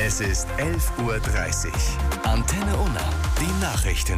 Es ist 11:30 Uhr. Antenne Unna, die Nachrichten.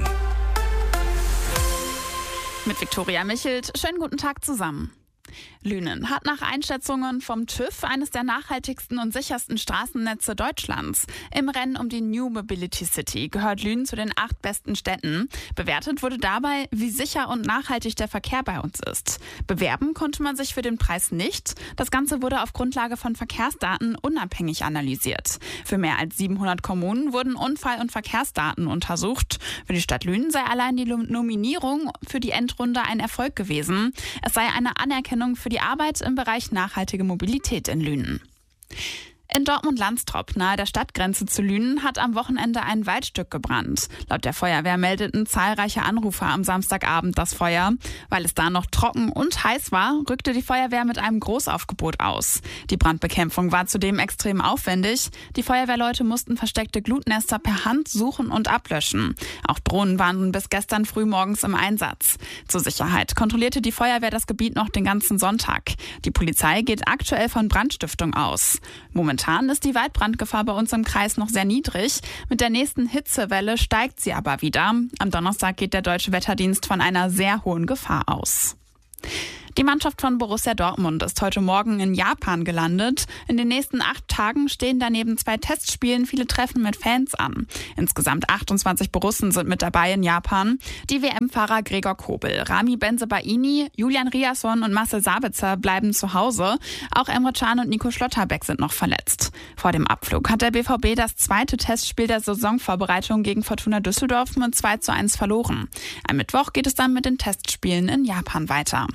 Mit Viktoria Michelt. Schönen guten Tag zusammen. Lünen hat nach Einschätzungen vom TÜV eines der nachhaltigsten und sichersten Straßennetze Deutschlands. Im Rennen um die New Mobility City gehört Lünen zu den 8 besten Städten. Bewertet wurde dabei, wie sicher und nachhaltig der Verkehr bei uns ist. Bewerben konnte man sich für den Preis nicht. Das Ganze wurde auf Grundlage von Verkehrsdaten unabhängig analysiert. Für mehr als 700 Kommunen wurden Unfall- und Verkehrsdaten untersucht. Für die Stadt Lünen sei allein die Nominierung für die Endrunde ein Erfolg gewesen. Es sei eine Anerkennung für die Arbeit im Bereich nachhaltige Mobilität in Lünen. In Dortmund-Landstrop, nahe der Stadtgrenze zu Lünen, hat am Wochenende ein Waldstück gebrannt. Laut der Feuerwehr meldeten zahlreiche Anrufer am Samstagabend das Feuer. Weil es da noch trocken und heiß war, rückte die Feuerwehr mit einem Großaufgebot aus. Die Brandbekämpfung war zudem extrem aufwendig. Die Feuerwehrleute mussten versteckte Glutnester per Hand suchen und ablöschen. Auch Drohnen waren bis gestern früh morgens im Einsatz. Zur Sicherheit kontrollierte die Feuerwehr das Gebiet noch den ganzen Sonntag. Die Polizei geht aktuell von Brandstiftung aus. Momentan ist die Waldbrandgefahr bei uns im Kreis noch sehr niedrig. Mit der nächsten Hitzewelle steigt sie aber wieder. Am Donnerstag geht der Deutsche Wetterdienst von einer sehr hohen Gefahr aus. Die Mannschaft von Borussia Dortmund ist heute Morgen in Japan gelandet. In den nächsten 8 Tagen stehen daneben 2 Testspielen viele Treffen mit Fans an. Insgesamt 28 Borussen sind mit dabei in Japan. Die WM-Fahrer Gregor Kobel, Rami Bensebaini, Julian Riasson und Marcel Sabitzer bleiben zu Hause. Auch Emre Can und Nico Schlotterbeck sind noch verletzt. Vor dem Abflug hat der BVB das 2. Testspiel der Saisonvorbereitung gegen Fortuna Düsseldorf mit 2:1 verloren. Am Mittwoch geht es dann mit den Testspielen in Japan weiter.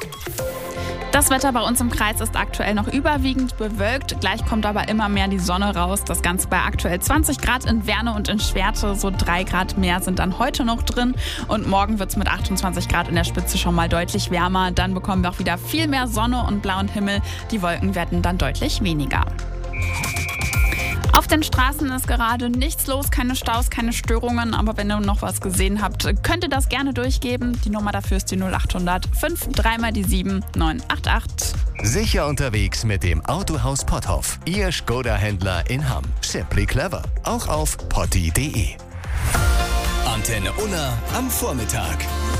Das Wetter bei uns im Kreis ist aktuell noch überwiegend bewölkt. Gleich kommt aber immer mehr die Sonne raus. Das Ganze bei aktuell 20 Grad in Werne und in Schwerte. So 3 Grad mehr sind dann heute noch drin. Und morgen wird es mit 28 Grad in der Spitze schon mal deutlich wärmer. Dann bekommen wir auch wieder viel mehr Sonne und blauen Himmel. Die Wolken werden dann deutlich weniger. Auf den Straßen ist gerade nichts los, keine Staus, keine Störungen. Aber wenn ihr noch was gesehen habt, könnt ihr das gerne durchgeben. Die Nummer dafür ist die 0800 53 mal die 7 988. Sicher unterwegs mit dem Autohaus Potthoff. Ihr Skoda-Händler in Hamm. Simply clever. Auch auf potti.de. Antenne Unna am Vormittag.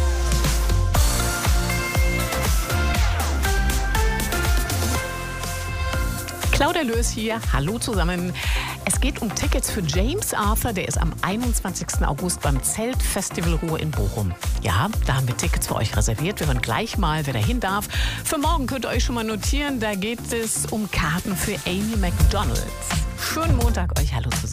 Claudia Löß hier, hallo zusammen. Es geht um Tickets für James Arthur, der ist am 21. August beim Zeltfestival Ruhr in Bochum. Ja, da haben wir Tickets für euch reserviert. Wir hören gleich mal, wer dahin darf. Für morgen könnt ihr euch schon mal notieren, da geht es um Karten für Amy McDonald. Schönen Montag euch, hallo zusammen.